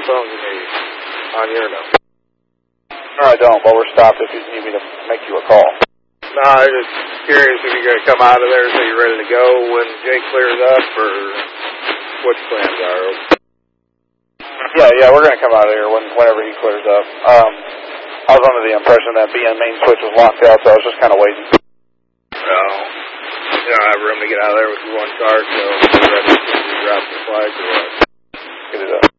the phone you need on your number. No, I don't, but we're stopped if you need me to make you a call. No, I was just curious if you're going to come out of there so you're ready to go when Jake clears up, or what your plans are. Yeah, we're going to come out of here whenever he clears up. I was under the impression that BN main switch was locked out, so I was just kind of waiting. No. You don't have room to get out of there with your one car, so you're ready to drop the flag or what? Get it up.